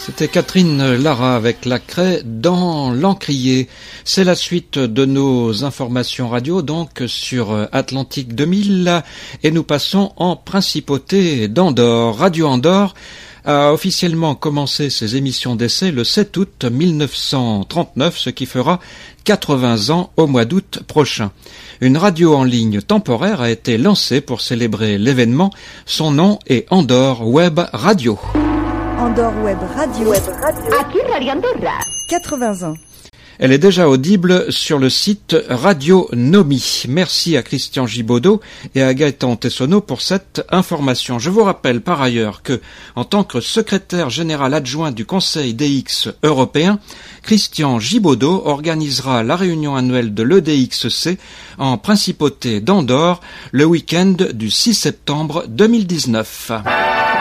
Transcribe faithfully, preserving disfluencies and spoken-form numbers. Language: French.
C'était Catherine Lara avec la craie dans l'encrier. C'est la suite de nos informations radio donc sur Atlantique deux mille et nous passons en principauté d'Andorre. Radio Andorre a officiellement commencé ses émissions d'essai le sept août mille neuf cent trente-neuf, ce qui fera quatre-vingts ans au mois d'août prochain. Une radio en ligne temporaire a été lancée pour célébrer l'événement. Son nom est Andorre Web Radio. Andorre Web Radio. Web Radio. Aquí Radio Andorra. quatre-vingts ans. Elle est déjà audible sur le site Radio Nomi. Merci à Christian Gibaudot et à Gaëtan Tessonneau pour cette information. Je vous rappelle par ailleurs que, en tant que secrétaire général adjoint du Conseil D X européen, Christian Gibaudot organisera la réunion annuelle de l'E D X C en principauté d'Andorre le week-end du six septembre deux mille dix-neuf.